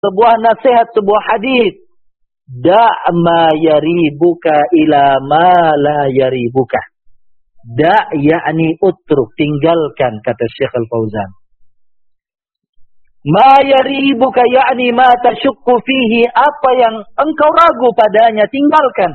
sebuah nasihat, sebuah hadis. Da' ma yaribuka ila ma la yaribuka. Da' yakni utruk, tinggalkan, kata Syekh Al-Fauzan. Ma yaribuka yakni ma tasyukku fihi, apa yang engkau ragu padanya, tinggalkan.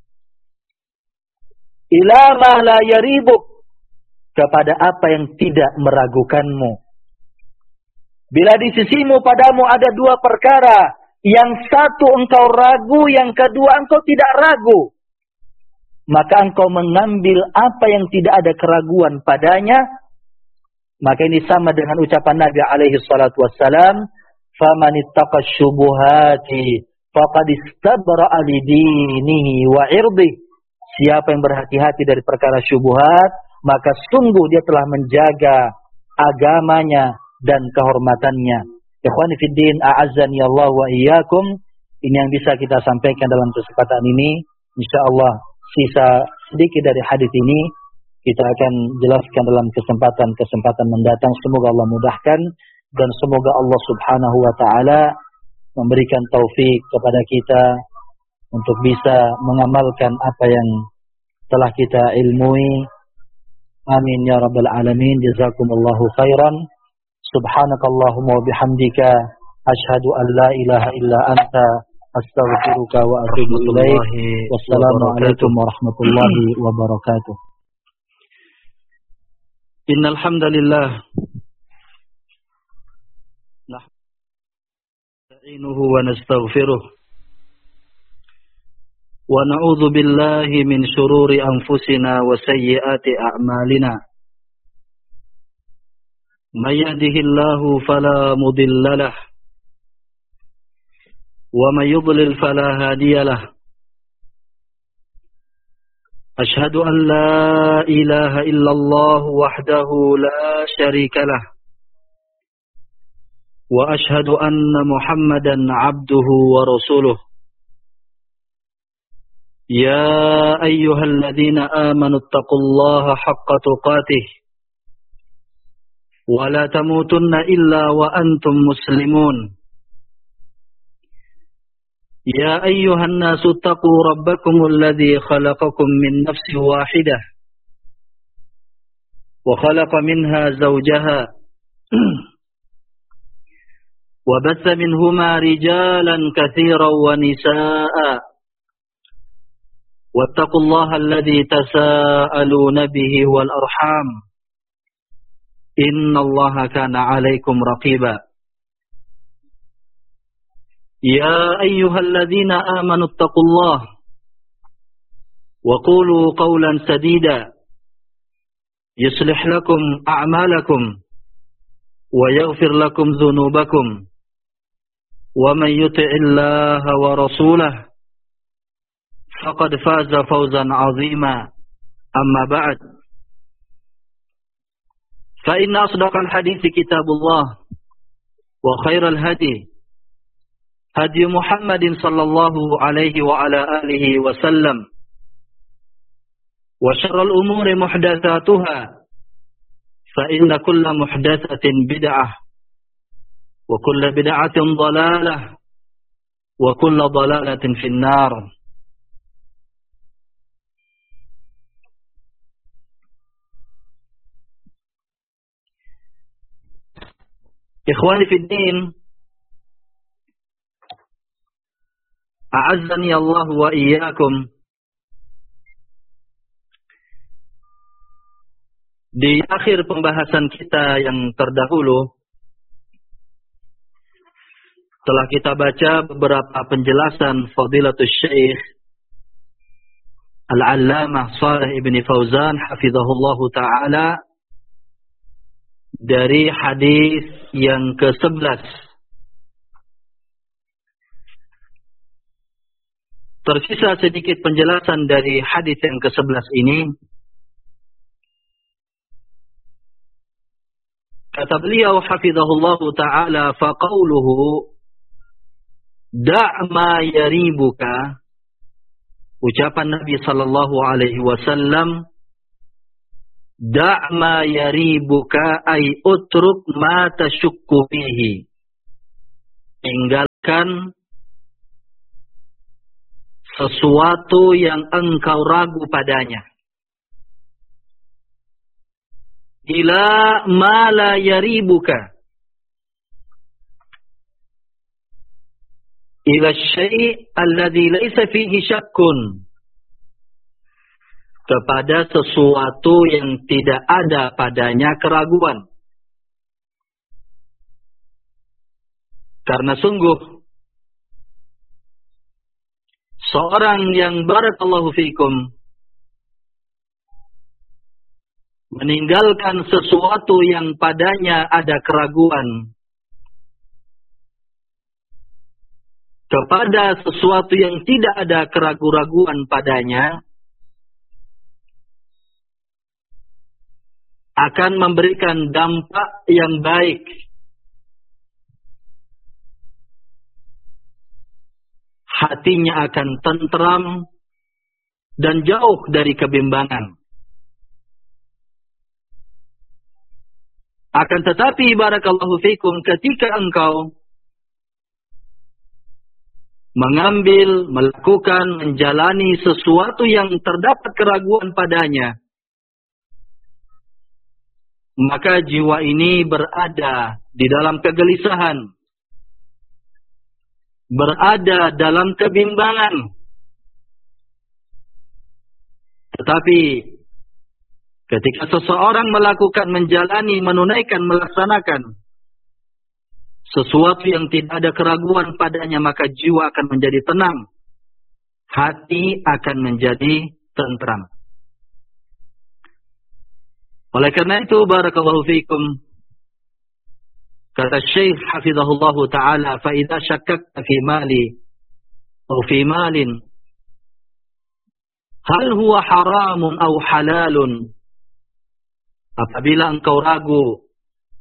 Ila ma la yaribuk, kepada apa yang tidak meragukanmu. Bila di sisimu padamu ada dua perkara, yang satu engkau ragu, yang kedua engkau tidak ragu, maka engkau mengambil apa yang tidak ada keraguan padanya. Maka ini sama dengan ucapan Nabi alaihi salatu wassalam, "Faman ittaqa syubuhati faqad istabra'a li dinihi wa 'irdihi." Siapa yang berhati-hati dari perkara syubhat, maka sungguh dia telah menjaga agamanya dan kehormatannya. Ikhwani fid din, a'azzani Allah wa iyyakum. Ini yang bisa kita sampaikan dalam kesempatan ini. Insyaallah sisa sedikit dari hadis ini kita akan jelaskan dalam kesempatan mendatang. Semoga Allah mudahkan dan semoga Allah Subhanahu wa taala memberikan taufik kepada kita untuk bisa mengamalkan apa yang telah kita ilmui. Amin ya rabbal alamin. Jazakumullahu khairan. Subhanakallahumma wa bihamdika asyhadu an la ilaha illa anta astaghfiruka wa atubu ilaik. Wassalamualaikum warahmatullahi wabarakatuh. Innal hamdalillah nasta'inuhu wa nastaghfiruh wa na'udzu billahi min shururi anfusina wa sayyiati a'malina. May yahdihillahu fala mudilla lahu wa may yudlil fala hadiya lahu. Ashhadu an la ilaha illallah wahdahu la syarika lah. Wa ashhadu anna Muhammadan abduhu wa rasuluh. Ya ayyuhalladzina amanu taqullaha haqqa tuqatih. Wa la tamutunna illa wa antum muslimun. يا أيها الناس اتقوا ربكم الذي خلقكم من نفس واحدة وخلق منها زوجها وبث منهما رجالا كثيرا ونساء واتقوا الله الذي تساءلون به والأرحام إن الله كان عليكم رقيبا. يا أيها الذين آمنوا اتقوا الله وقولوا قولا سديدا يصلح لكم أعمالكم ويغفر لكم ذنوبكم ومن يطع الله ورسوله فقد فاز فوزا عظيما. أما بعد فإن أصدق الحديث كتاب الله وخير الهدي هدي محمد صلى الله عليه وعلى آله وسلم وشر الأمور محدثاتها فإن كل محدثة بدعة وكل بدعة ضلالة وكل ضلالة في النار. إخواني في الدين, a'azzani Allah wa iyyakum. Di akhir pembahasan kita yang terdahulu telah kita baca beberapa penjelasan Fadilatul Syekh Al-Allamah Shalih Ibn Fauzan hafizahullahu ta'ala dari hadis yang ke-11. Tersisa sedikit penjelasan dari hadis yang ke-11 ini. Kata beliau hafizahullahu ta'ala, faqauluhu da' ma yaribuka. Ucapan Nabi sallallahu alaihi wasallam, da' ma yaribuka ay utruk ma tashukku fihi. melakukan sesuatu yang engkau ragu padanya. Ila ma la yaribuka. Ila syai' alladhi laysa fihi syakkun. Kepada sesuatu yang tidak ada padanya keraguan. Karena sungguh seorang yang barakallahu fikum meninggalkan sesuatu yang padanya ada keraguan kepada sesuatu yang tidak ada keraguan padanya akan memberikan dampak yang baik. Hatinya akan tentram dan jauh dari kebimbangan. Akan tetapi barakallahu fikum, ketika engkau mengambil, melakukan, menjalani sesuatu yang terdapat keraguan padanya, maka jiwa ini berada di dalam kegelisahan, berada dalam kebimbangan. Tetapi ketika seseorang melakukan, menjalani, menunaikan, melaksanakan sesuatu yang tidak ada keraguan padanya, maka jiwa akan menjadi tenang, hati akan menjadi tentram. Oleh karena itu barakallahu fikum, kata Syekh hafizahullahu ta'ala, fa idza syakkakta fi mali atau fi malin hal huwa haramun aw halalun. Apabila engkau ragu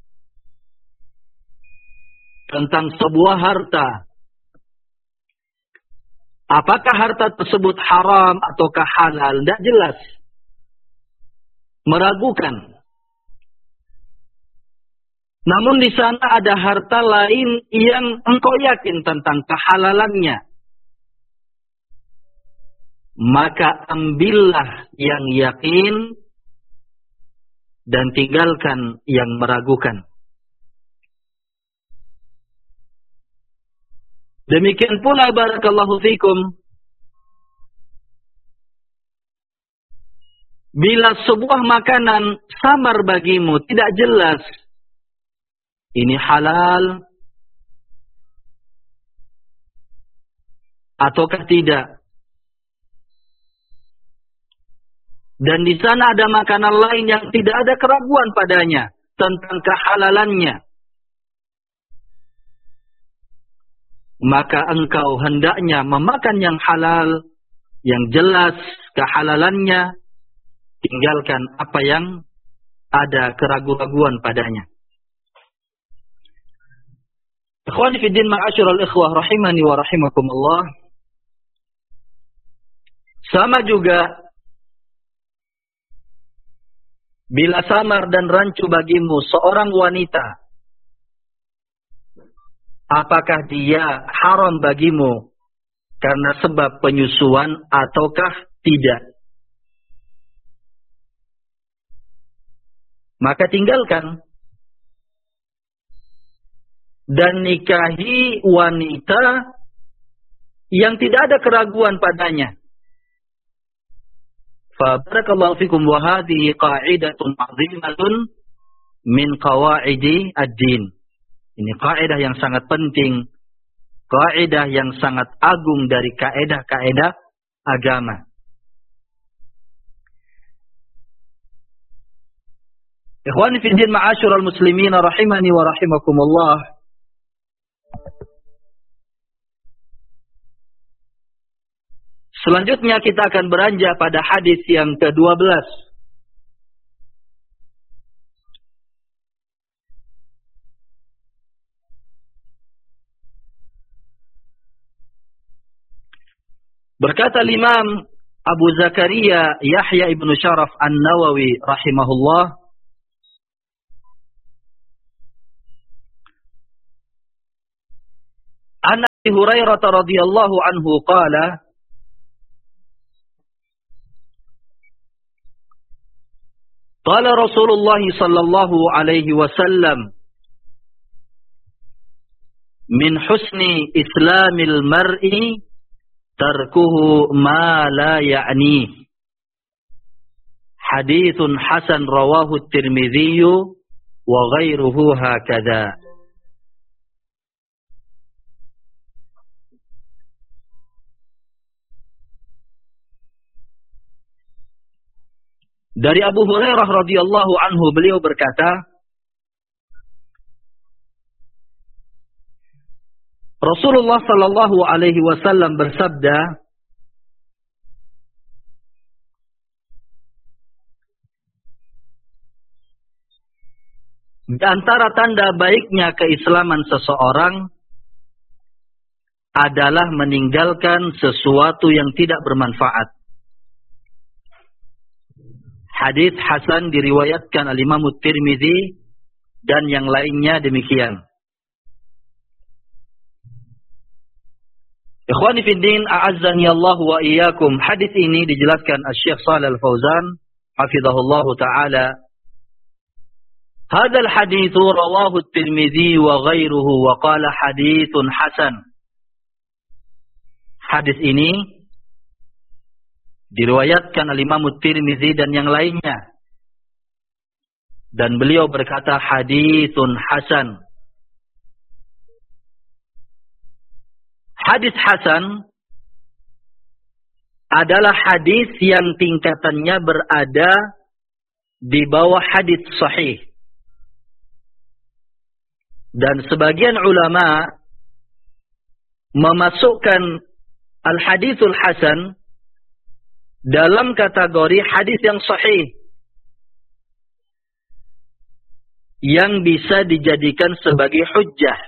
tentang sebuah harta, apakah harta tersebut haram ataukah halal, tidak jelas, meragukan. Namun di sana ada harta lain yang engkau yakin tentang kehalalannya, maka ambillah yang yakin dan tinggalkan yang meragukan. Demikian pula barakallahu fikum, bila sebuah makanan samar bagimu, tidak jelas ini halal ataukah tidak, dan di sana ada makanan lain yang tidak ada keraguan padanya tentang kehalalannya, maka engkau hendaknya memakan yang halal, yang jelas kehalalannya, tinggalkan apa yang ada keraguan-keraguan padanya. Ikhwani fi din, ma'asyiral ikhwah rahimani wa rahimakumullah. Sama juga bila samar dan rancu bagimu seorang wanita, apakah dia haram bagimu karena sebab penyusuan ataukah tidak? Maka tinggalkan dan nikahi wanita yang tidak ada keraguan padanya. Fa barakallahu fikum, wa hadhihi qa'idatun 'azimatun min qawaidi ad-din. Ini kaidah yang sangat penting, kaidah yang sangat agung dari kaidah-kaidah agama. Ikhwani fi din, ma'asyiral muslimin rahimani wa rahimakumullah. Selanjutnya kita akan beranjak pada hadis yang ke-12. Berkata Imam Abu Zakaria Yahya ibn Sharaf An-Nawawi rahimahullah, Hurairah radhiyallahu anhu qala qala Rasulullah sallallahu alaihi wasallam min husni islamil mar'i tarkuhu ma la ya'ni. Haditsun hasan rawahu at-Tirmidzi wa ghairuhu hakadha. Dari Abu Hurairah radhiyallahu anhu, beliau berkata, Rasulullah sallallahu alaihi wasallam bersabda, di antara tanda baiknya keislaman seseorang adalah meninggalkan sesuatu yang tidak bermanfaat. Hadits hasan diriwayatkan al-Imam Tirmidzi dan yang lainnya demikian. Ikhwani fi din, a'azzani Allah wa iyyakum. Hadis ini dijelaskan Asy-Syaikh Shalih Al-Fauzan hafizahullahu taala. Hadzal hadits rawahu at-Tirmidzi wa ghairuhu wa qala haditsun hasan. Hadis ini diriwayatkan al-Imam Tirmidzi dan yang lainnya. Dan beliau berkata haditsun hasan. Hadis hasan adalah hadis yang tingkatannya berada di bawah hadis sahih. Dan sebagian ulama memasukkan al-haditsul hasan dalam kategori hadis yang sahih, yang bisa dijadikan sebagai hujjah.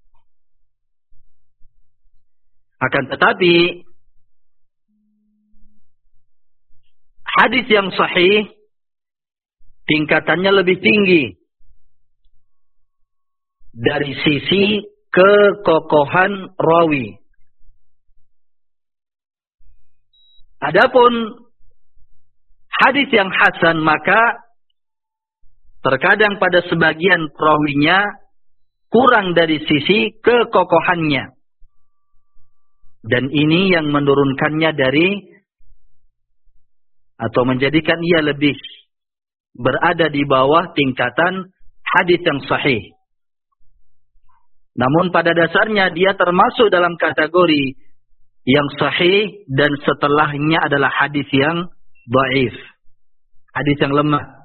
Akan tetapi hadis yang sahih tingkatannya lebih tinggi dari sisi kekokohan rawi. Adapun hadis yang hasan, maka terkadang pada sebagian perawinya kurang dari sisi kekokohannya. Dan ini yang menurunkannya dari atau menjadikan ia lebih berada di bawah tingkatan hadis yang sahih. Namun pada dasarnya dia termasuk dalam kategori yang sahih dan setelahnya adalah hadis yang dhaif, hadis yang lemah.